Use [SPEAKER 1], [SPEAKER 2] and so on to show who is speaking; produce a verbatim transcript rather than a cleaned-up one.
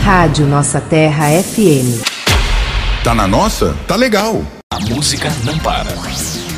[SPEAKER 1] Rádio Nossa Terra F M.
[SPEAKER 2] Tá na nossa? Tá legal.
[SPEAKER 3] A música não para.